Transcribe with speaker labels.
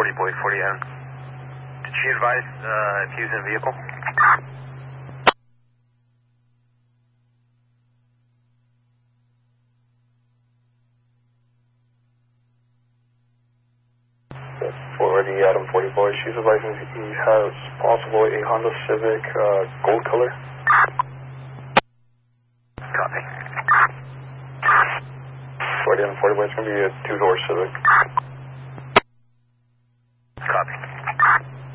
Speaker 1: 40 boy, 40 Adam. Did she advise if he was in a vehicle?
Speaker 2: Already Adam 40 boy. She's advising he has possible a Honda Civic gold color.
Speaker 1: Copy.
Speaker 2: 40 Adam 40 boy, it's going to be a two-door Civic.